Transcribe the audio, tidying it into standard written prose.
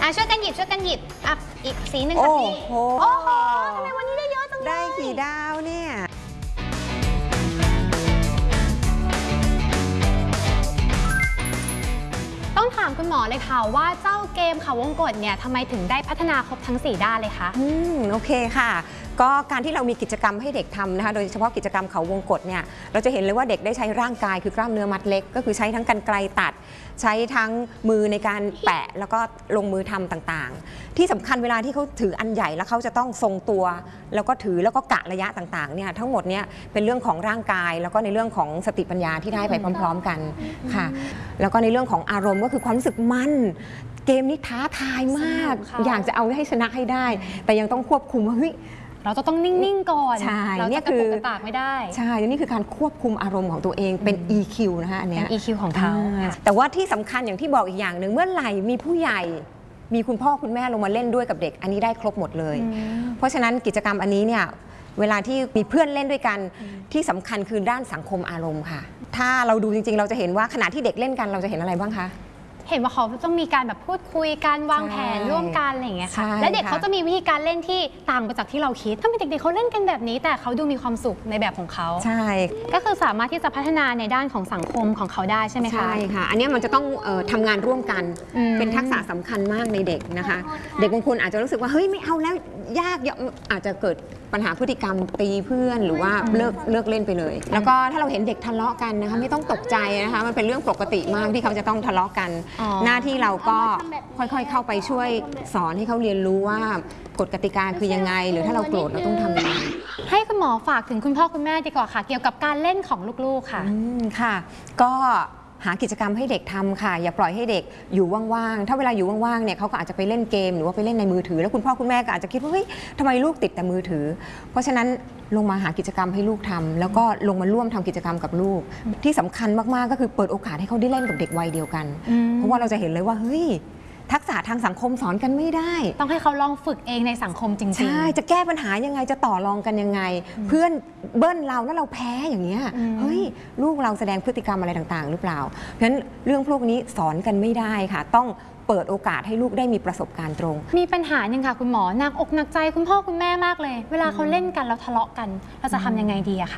ช่วยกันหยิบอ่ะอีกสีหนึ่งค่ะพี่โอ้โหทำไมวันนี้ได้เยอะจังเลยได้กี่ดาวเนี่ยต้องถามคุณหมอเลยค่ะว่าเจ้าเกมเขาวงกตเนี่ยทำไมถึงได้พัฒนาครบทั้ง4ด้านเลยคะโอเคค่ะก็การที่เรามีกิจกรรมให้เด็กทำนะคะโดยเฉพาะกิจกรรมเขาวงกตเนี่ยเราจะเห็นเลยว่าเด็กได้ใช้ร่างกายคือกล้ามเนื้อมัดเล็กก็คือใช้ทั้งกรรไกรตัดใช้ทั้งมือในการแปะแล้วก็ลงมือทำต่างๆที่สำคัญเวลาที่เขาถืออันใหญ่แล้วเขาจะต้องทรงตัวแล้วก็ถือแล้วก็กะระยะต่างๆเนี่ยทั้งหมดเนี่ยเป็นเรื่องของร่างกายแล้วก็ในเรื่องของสติปัญญาที่ได้ไปพร้อมๆกันค่ะแล้วก็ในเรื่องของอารมณ์ก็คือความรู้สึกมั่นเกมนี้ท้าทายมากอยากจะเอาให้ชนะให้ได้แต่ยังต้องควบคุมว่าเฮ้ยเราจะต้องนิ่งๆก่อนเราจะกระตุกกระตากไม่ได้ใช่นี่คือการควบคุมอารมณ์ของตัวเองเป็น EQ นะคะอันนี้เป็น EQ ของเขาแต่ว่าที่สำคัญอย่างที่บอกอีกอย่างหนึ่งเมื่อไหร่มีผู้ใหญ่มีคุณพ่อคุณแม่ลงมาเล่นด้วยกับเด็กอันนี้ได้ครบหมดเลยเพราะฉะนั้นกิจกรรมอันนี้เนี่ยเวลาที่มีเพื่อนเล่นด้วยกันที่สำคัญคือด้านสังคมอารมณ์ค่ะถ้าเราดูจริงๆเราจะเห็นว่าขณะที่เด็กเล่นกันเราจะเห็นอะไรบ้างคะเห็นว่าเขาต้องมีการแบบพูดคุยกันวางแผนร่วมกันอะไรอย่างเงี้ยค่ะและเด็กเขาจะมีวิธีการเล่นที่ต่างไปจากที่เราคิดถ้ามีเด็กๆเขาเล่นกันแบบนี้แต่เขาดูมีความสุขในแบบของเขาใช่ก็คือสามารถที่จะพัฒนาในด้านของสังคมของเขาได้ใช่ไหมคะใช่ค่ะอันนี้มันจะต้องทำงานร่วมกันเป็นทักษะสำคัญมากในเด็กนะคะเด็กบางคนอาจจะรู้สึกว่าเฮ้ยไม่เอาแล้วยากอาจจะเกิดปัญหาพฤติกรรมตีเพื่อนหรือว่าเลิกเล่นไปเลยแล้วก็ถ้าเราเห็นเด็กทะเลาะกันนะคะไม่ต้องตกใจนะคะมันเป็นเรื่องปกติมากที่เขาจะต้องทะเลาะกันหน้าที่เราก็ค่อยๆเข้าไปช่วยสอนให้เขาเรียนรู้ว่ากฎกติกาคือยังไงหรือถ้าเราโกรธเราต้องทำยังไงให้คุณหมอฝากถึงคุณพ่อคุณแม่ดีกว่าค่ะเกี่ยวกับการเล่นของลูกๆค่ะค่ะก็หากิจกรรมให้เด็กทำค่ะอย่าปล่อยให้เด็กอยู่ว่างๆถ้าเวลาอยู่ว่างๆเนี่ยเขาก็อาจจะไปเล่นเกมหรือว่าไปเล่นในมือถือแล้วคุณพ่อคุณแม่ก็อาจจะคิดว่าเฮ้ยทำไมลูกติดแต่มือถือเพราะฉะนั้นลงมาหากิจกรรมให้ลูกทำแล้วก็ลงมาร่วมทำกิจกรรมกับลูกที่สำคัญมากๆก็คือเปิดโอกาสให้เขาได้เล่นกับเด็กวัยเดียวกันเพราะว่าเราจะเห็นเลยว่าเฮ้ยทักษะทางสังคมสอนกันไม่ได้ต้องให้เขาลองฝึกเองในสังคมจริงๆใช่จะแก้ปัญหายังไงจะต่อรองกันยังไงเพื่อนเบิ้ลเราแล้วเราแพ้อย่างเงี้ยเฮ้ยลูกเราแสดงพฤติกรรมอะไรต่างๆหรือเปล่าเพราะฉะนั้นเรื่องพวกนี้สอนกันไม่ได้ค่ะต้องเปิดโอกาสให้ลูกได้มีประสบการณ์ตรงมีปัญหาหนึ่งค่ะคุณหมอหนักอกหนักใจคุณพ่อคุณแม่มากเลยเวลาเขาเล่นกันแล้วทะเลาะกันเราจะทำยังไงดีอะคะ